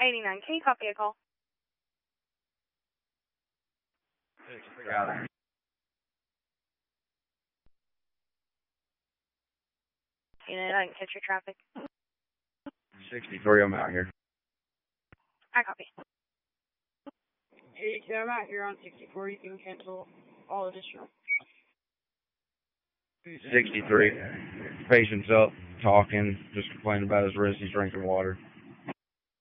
89. Can you copy a call? Got it. I didn't catch your traffic. 63, I'm out here. I copy. 82, I'm out here on 64. You can cancel all additional. 63. Patient's up, talking, just complaining about his wrist. He's drinking water.